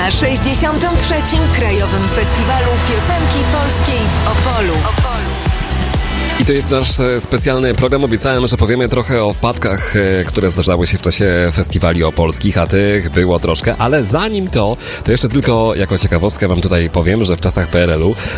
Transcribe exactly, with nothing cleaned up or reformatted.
Na sześćdziesiątym trzecim Krajowym Festiwalu Piosenki Polskiej w Opolu. I to jest nasz specjalny program. Obiecałem, że powiemy trochę o wpadkach, które zdarzały się w czasie festiwali opolskich, a tych było troszkę. Ale zanim to, to jeszcze tylko jako ciekawostkę wam tutaj powiem, że w czasach P R L u